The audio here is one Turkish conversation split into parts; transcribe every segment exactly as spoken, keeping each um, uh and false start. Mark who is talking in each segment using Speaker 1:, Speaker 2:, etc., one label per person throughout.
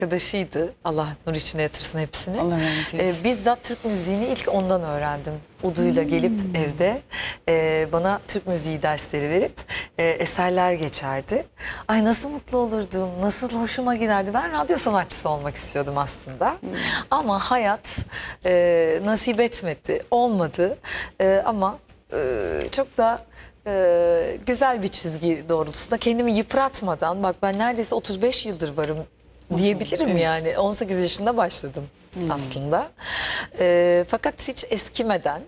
Speaker 1: arkadaşıydı. Allah nur içine yatırsın hepsini.
Speaker 2: Allah rahmet eylesin.
Speaker 1: Ee, bizzat Türk müziğini ilk ondan öğrendim. Uduyla gelip evde e, bana Türk müziği dersleri verip e, eserler geçerdi. Ay nasıl mutlu olurdum, nasıl hoşuma giderdi. Ben radyo sanatçısı olmak istiyordum aslında. Ama hayat e, nasip etmedi, olmadı. E, ama e, çok da e, güzel bir çizgi doğrultusunda kendimi yıpratmadan, bak ben neredeyse otuz beş yıldır varım diyebilirim
Speaker 2: Evet.
Speaker 1: yani. on sekiz yaşında başladım aslında. E, fakat hiç eskimeden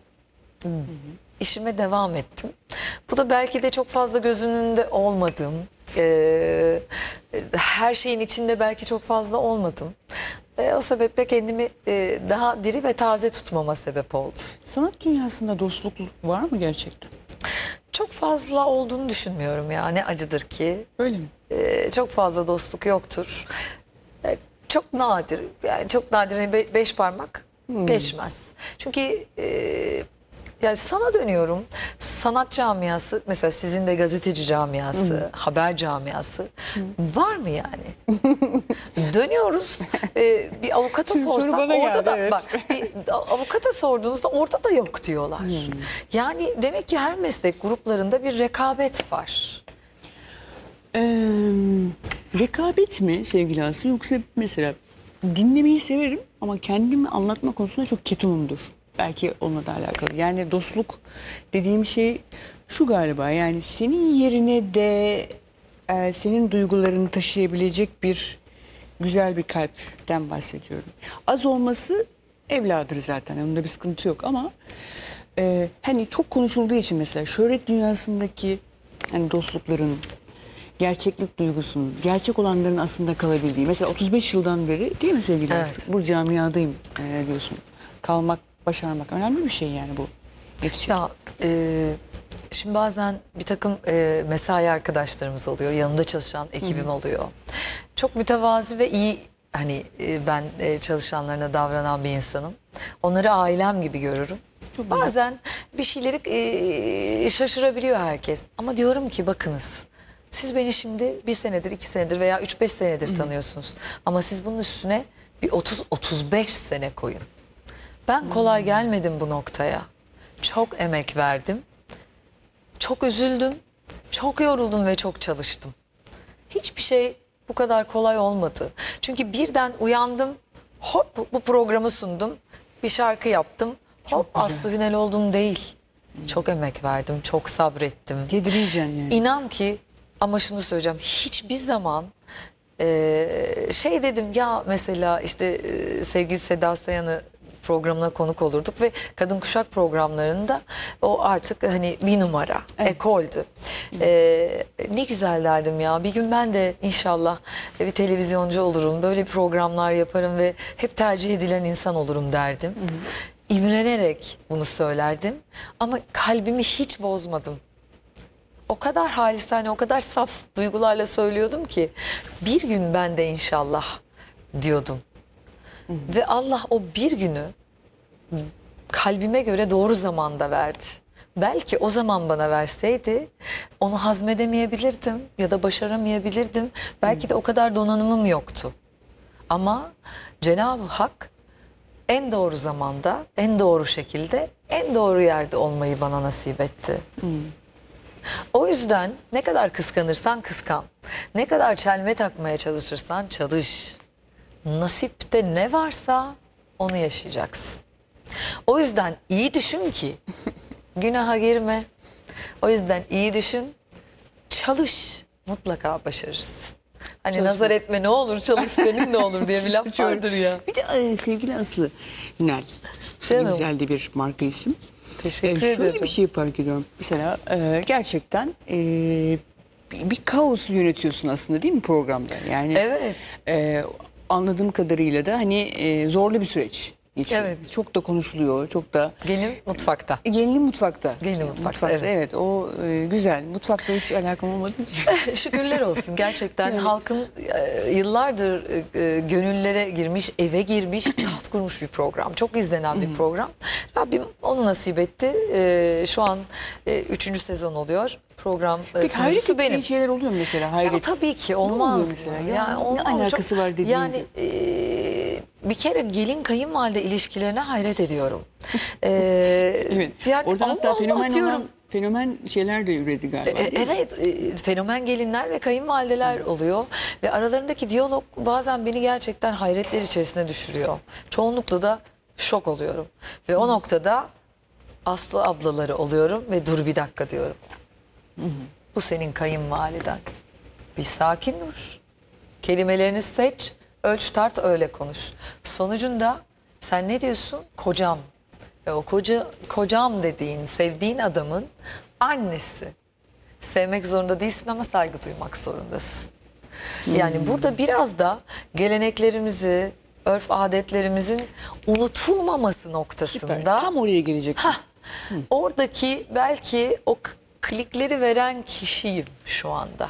Speaker 1: işime devam ettim. Bu da belki de çok fazla göz önünde olmadım. E, her şeyin içinde belki çok fazla olmadım. E, o sebeple kendimi e, daha diri ve taze tutmama sebep oldu.
Speaker 2: Sanat dünyasında dostluk var mı gerçekten?
Speaker 1: Çok fazla olduğunu düşünmüyorum ya. Ne acıdır ki.
Speaker 2: Öyle mi?
Speaker 1: E, çok fazla dostluk yoktur. E, çok nadir. Yani çok nadir. Yani be- beş parmak geçmez. Çünkü e, yani sana dönüyorum. Sanat camiası, mesela sizin de gazeteci camiası, haber camiası var mı yani? Dönüyoruz. E, bir avukata
Speaker 2: Şimdi soru
Speaker 1: sorsak
Speaker 2: bana
Speaker 1: orada
Speaker 2: geldi,
Speaker 1: da
Speaker 2: evet.
Speaker 1: bak bir avukata sorduğunuzda orada da yok diyorlar. Yani demek ki her meslek gruplarında bir rekabet var.
Speaker 2: Ee, rekabet mi sevgili Aslı, yoksa mesela dinlemeyi severim ama kendimi anlatma konusunda çok ketumumdur. Belki onunla da alakalı. Yani dostluk dediğim şey şu galiba, yani senin yerine de e, senin duygularını taşıyabilecek bir güzel bir kalpten bahsediyorum. Az olması evladır zaten, onda bir sıkıntı yok ama e, hani çok konuşulduğu için mesela şöhret dünyasındaki hani dostlukların, gerçeklik duygusunun, gerçek olanların aslında kalabildiği. Mesela otuz beş yıldan beri değil mi sevgili
Speaker 1: Evet.
Speaker 2: Aslı? Bu camiadayım e, diyorsun. Kalmak, başarmak önemli bir şey yani bu. Yetişik.
Speaker 1: Ya e, şimdi bazen bir takım e, mesai arkadaşlarımız oluyor, yanımda çalışan ekibim oluyor. Çok mütevazi ve iyi, hani e, ben e, çalışanlarına davranan bir insanım. Onları ailem gibi görürüm.
Speaker 2: Çok güzel.
Speaker 1: Bazen bir şeyleri e, şaşırabiliyor herkes. Ama diyorum ki bakınız, siz beni şimdi bir senedir, iki senedir veya üç beş senedir tanıyorsunuz. Ama siz bunun üstüne bir otuz otuz beş sene koyun. Ben kolay gelmedim bu noktaya. Çok emek verdim. Çok üzüldüm. Çok yoruldum ve çok çalıştım. Hiçbir şey bu kadar kolay olmadı. Çünkü birden uyandım. Hop bu programı sundum. Bir şarkı yaptım. Hop
Speaker 2: güzel.
Speaker 1: Aslı Hünel oldum değil. Çok emek verdim. Çok sabrettim.
Speaker 2: Yedireceksin yani.
Speaker 1: İnan ki, ama şunu söyleyeceğim. Hiçbir zaman e, şey dedim ya, mesela işte e, sevgili Seda Sayan'ı programına konuk olurduk ve kadın kuşak programlarında o artık hani bir numara,
Speaker 2: Evet.
Speaker 1: ekoldü. Ee, ne güzel derdim ya, bir gün ben de inşallah bir televizyoncu olurum, böyle programlar yaparım ve hep tercih edilen insan olurum derdim. İmrenerek bunu söylerdim ama kalbimi hiç bozmadım. O kadar halisane, o kadar saf duygularla söylüyordum ki bir gün ben de inşallah diyordum. Ve Allah o bir günü kalbime göre doğru zamanda verdi. Belki o zaman bana verseydi onu hazmedemeyebilirdim ya da başaramayabilirdim. Belki de o kadar donanımım yoktu. Ama Cenab-ı Hak en doğru zamanda, en doğru şekilde, en doğru yerde olmayı bana nasip etti. O yüzden ne kadar kıskanırsan kıskan, ne kadar çelme takmaya çalışırsan çalış. Nasipte ne varsa onu yaşayacaksın. O yüzden iyi düşün ki günaha girme. O yüzden iyi düşün, çalış, mutlaka başarırsın. Hani
Speaker 2: Çalışmak.
Speaker 1: nazar etme ne olur, çalış senin de olur diye bir laf vardır ya.
Speaker 2: Bir de e, sevgili Aslı Hünel.
Speaker 1: Canım.
Speaker 2: Güzel de bir marka isim.
Speaker 1: Teşekkür
Speaker 2: E, şöyle
Speaker 1: ederim.
Speaker 2: bir şey fark ediyorum. Mesela e, gerçekten e, bir, bir kaosu yönetiyorsun aslında değil mi programda? Yani
Speaker 1: Evet.
Speaker 2: e, anladığım kadarıyla da hani e, zorlu bir süreç geçiyor.
Speaker 1: Evet.
Speaker 2: Çok da konuşuluyor, çok da
Speaker 1: Gelin mutfakta.
Speaker 2: Gelinli mutfakta.
Speaker 1: Gelinli mutfakta, evet.
Speaker 2: evet. O e, güzel. Mutfakla hiç alakam olmadığı için.
Speaker 1: Şükürler olsun gerçekten halkın e, yıllardır e, e, gönüllere girmiş, eve girmiş, taht kurmuş bir program. Çok izlenen bir program. Rabbim onu nasip etti. E, şu an e, üçüncü sezon oluyor. program e,
Speaker 2: Peki hayret
Speaker 1: sunucusu
Speaker 2: ettiğin
Speaker 1: benim.
Speaker 2: şeyler oluyor mu mesela?
Speaker 1: Ya
Speaker 2: Hayret.
Speaker 1: tabii ki
Speaker 2: Ne
Speaker 1: olmaz.
Speaker 2: oluyor mesela?
Speaker 1: mı?
Speaker 2: Ya,
Speaker 1: Yani
Speaker 2: ne
Speaker 1: olmaz.
Speaker 2: alakası
Speaker 1: Çok-
Speaker 2: var dediğinizde?
Speaker 1: Yani e, bir kere gelin kayınvalide ilişkilerine hayret ediyorum. E,
Speaker 2: Evet.
Speaker 1: yani
Speaker 2: Orada
Speaker 1: Allah
Speaker 2: hatta
Speaker 1: Allah
Speaker 2: fenomen
Speaker 1: diyorum.
Speaker 2: olan fenomen şeyler de üredi galiba.
Speaker 1: E,
Speaker 2: değil mi?
Speaker 1: Evet, e, fenomen gelinler ve kayınvalideler oluyor ve aralarındaki diyalog bazen beni gerçekten hayretler içerisine düşürüyor. Çoğunlukla da şok oluyorum ve o noktada Aslı ablaları oluyorum ve dur bir dakika diyorum. Bu senin kayınvaliden. Bir sakin dur. Kelimelerini seç, ölç tart öyle konuş. Sonucunda sen ne diyorsun? Kocam. Ve o koca, kocam dediğin, sevdiğin adamın annesi. Sevmek zorunda değilsin ama saygı duymak zorundasın. Yani burada biraz da geleneklerimizi, örf adetlerimizin unutulmaması noktasında.
Speaker 2: Süper. Tam oraya gelecek.
Speaker 1: Hah, oradaki belki o k- klikleri veren kişiyim şu anda.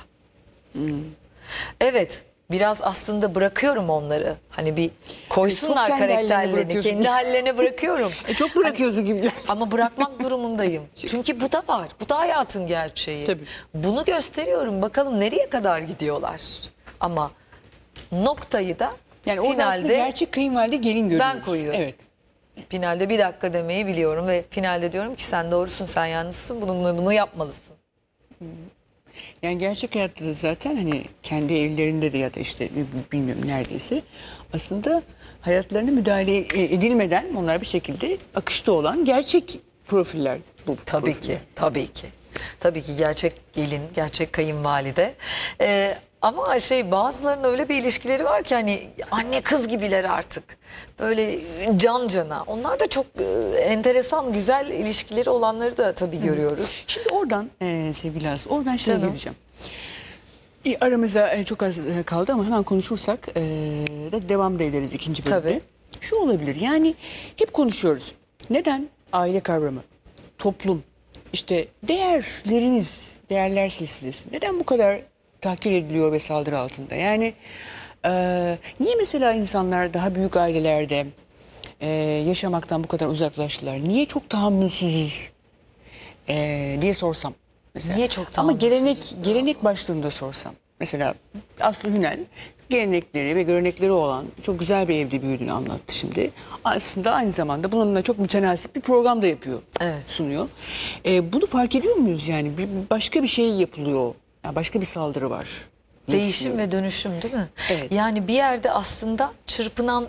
Speaker 1: Evet, biraz aslında bırakıyorum onları. Hani bir koysunlar
Speaker 2: E, çok kendi hallerine
Speaker 1: karakterlerini,
Speaker 2: bırakıyorsun.
Speaker 1: kendi hallerine bırakıyorum.
Speaker 2: E, çok bırakıyorsun gibi.
Speaker 1: Ama bırakmak durumundayım. Çünkü bu da var. Bu da hayatın gerçeği.
Speaker 2: Tabii.
Speaker 1: Bunu gösteriyorum. Bakalım nereye kadar gidiyorlar. Ama noktayı da
Speaker 2: Yani orada aslında
Speaker 1: finalde
Speaker 2: gerçek kayınvalide gelin görüyoruz.
Speaker 1: ben koyuyorum.
Speaker 2: Evet.
Speaker 1: Finalde bir dakika demeyi biliyorum ve finalde diyorum ki sen doğrusun, sen yanlışsın, bunu bunu, bunu yapmalısın.
Speaker 2: Yani gerçek hayatta da zaten hani kendi evlerinde de ya da işte bilmiyorum neredeyse aslında hayatlarına müdahale edilmeden onlar bir şekilde akışta olan gerçek profiller bu.
Speaker 1: Tabii
Speaker 2: profiller.
Speaker 1: ki, tabii ki. Tabii ki gerçek gelin, gerçek kayınvalide. Ee, ama şey bazılarının öyle bir ilişkileri var ki hani anne kız gibiler artık. Böyle can cana. Onlar da çok e, enteresan, güzel ilişkileri olanları da tabii görüyoruz.
Speaker 2: Şimdi oradan e, sevgili Aslı, oradan şeye
Speaker 1: Canım.
Speaker 2: geleceğim. E, aramızda e, çok az e, kaldı ama hemen konuşursak e, da devam da ederiz ikinci bölümde.
Speaker 1: Tabii.
Speaker 2: Şu olabilir yani hep konuşuyoruz. Neden aile kavramı, toplum, işte değerleriniz, değerler silsilesi neden bu kadar tahkir ediliyor ve saldırı altında? Yani e, niye mesela insanlar daha büyük ailelerde e, yaşamaktan bu kadar uzaklaştılar? Niye çok tahammülsüzüz e, diye sorsam. Mesela.
Speaker 1: Niye çok
Speaker 2: Ama
Speaker 1: tahammülsüzüz
Speaker 2: gelenek gelenek başlığında sorsam. Mesela Aslı Hünel gelenekleri ve görenekleri olan çok güzel bir evde büyüdüğünü anlattı şimdi. Aslında aynı zamanda bununla çok mütenasip bir program da yapıyor.
Speaker 1: Evet.
Speaker 2: Sunuyor. E, bunu fark ediyor muyuz yani? Bir, başka bir şey yapılıyor. Yani başka bir saldırı var. diye
Speaker 1: Değişim
Speaker 2: düşünüyorum.
Speaker 1: ve dönüşüm değil mi?
Speaker 2: Evet.
Speaker 1: Yani bir yerde aslında çırpınan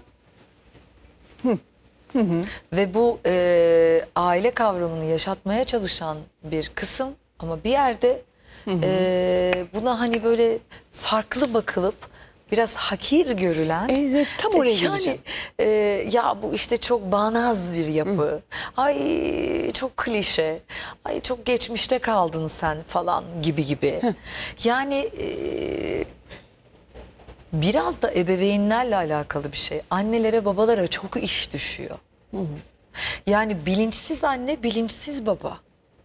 Speaker 1: ve bu e, aile kavramını yaşatmaya çalışan bir kısım ama bir yerde e, buna hani böyle farklı bakılıp biraz hakir görülen.
Speaker 2: Evet, tam oraya
Speaker 1: yani,
Speaker 2: geleceğim.
Speaker 1: e, ya bu işte çok bağnaz bir yapı. Ay çok klişe. Ay çok geçmişte kaldın sen falan gibi gibi. Yani e, biraz da ebeveynlerle alakalı bir şey. Annelere, babalara çok iş düşüyor. Yani bilinçsiz anne, bilinçsiz baba.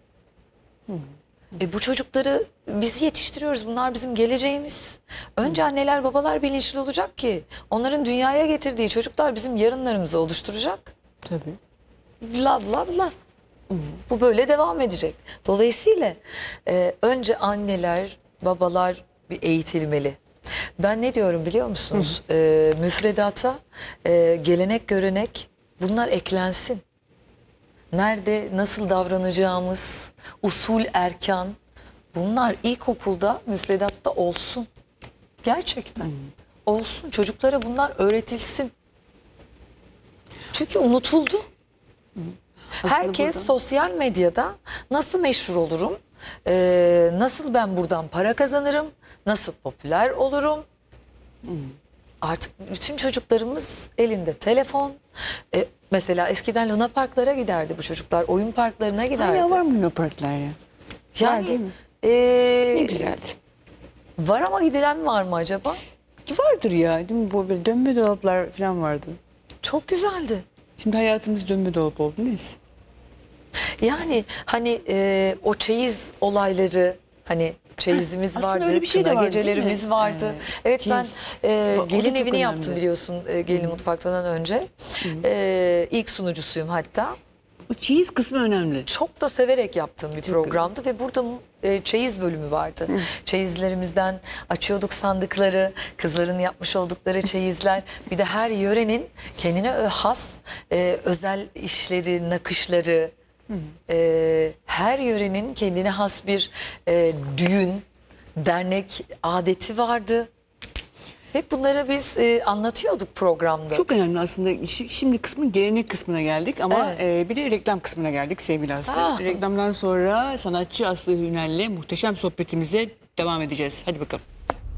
Speaker 1: E bu çocukları biz yetiştiriyoruz. Bunlar bizim geleceğimiz. Önce anneler, babalar bilinçli olacak ki onların dünyaya getirdiği çocuklar bizim yarınlarımızı oluşturacak.
Speaker 2: Tabii.
Speaker 1: Bla bla bla. Bu böyle devam edecek. Dolayısıyla e, önce anneler, babalar bir eğitilmeli. Ben ne diyorum biliyor musunuz? E, müfredata e, gelenek, görenek bunlar eklensin. Nerede nasıl davranacağımız, usul, erkan bunlar ilkokulda müfredatta olsun. Gerçekten olsun. Çocuklara bunlar öğretilsin. Çünkü unutuldu. Herkes
Speaker 2: burada-
Speaker 1: sosyal medyada nasıl meşhur olurum, e, nasıl ben buradan para kazanırım, nasıl popüler olurum. Artık bütün çocuklarımız elinde telefon. E, mesela eskiden Luna Parklara giderdi bu çocuklar, oyun parklarına giderdi.
Speaker 2: Hala var mı Luna Parklar ya?
Speaker 1: Yani
Speaker 2: Var değil mi?
Speaker 1: e,
Speaker 2: Ne güzeldi.
Speaker 1: var ama gidilen var mı acaba?
Speaker 2: Ki vardır ya değil mi? Bu böyle dönme dolaplar falan vardı.
Speaker 1: Çok güzeldi.
Speaker 2: Şimdi hayatımız dönme dolap oldu neyse.
Speaker 1: Yani hani e, o çeyiz olayları, hani çeyizimiz
Speaker 2: Aslında
Speaker 1: vardı,
Speaker 2: öyle bir şey de
Speaker 1: kına
Speaker 2: var, değil
Speaker 1: gecelerimiz
Speaker 2: mi?
Speaker 1: vardı.
Speaker 2: Evet,
Speaker 1: Evet
Speaker 2: çeyiz.
Speaker 1: ben e,
Speaker 2: O- o da
Speaker 1: gelin
Speaker 2: çok
Speaker 1: evini
Speaker 2: önemli.
Speaker 1: yaptım biliyorsun, e, gelin mutfaktan önce. E, ilk sunucusuyum hatta.
Speaker 2: çeyiz kısmı önemli.
Speaker 1: Çok da severek yaptığım bir programdı ve burada e, çeyiz bölümü vardı. Çeyizlerimizden açıyorduk sandıkları, kızların yapmış oldukları çeyizler. Bir de her yörenin kendine ö- has e, özel işleri, nakışları, e, her yörenin kendine has bir e, düğün, dernek adeti vardı. Hep bunları biz e, anlatıyorduk programda.
Speaker 2: Çok önemli aslında. Şi- Şimdi kısmı gelenek kısmına geldik ama
Speaker 1: Evet.
Speaker 2: e, bir de reklam kısmına geldik sevgili Aslı.
Speaker 1: Ah.
Speaker 2: Reklamdan sonra sanatçı Aslı Hünel'le muhteşem sohbetimize devam edeceğiz. Hadi bakalım.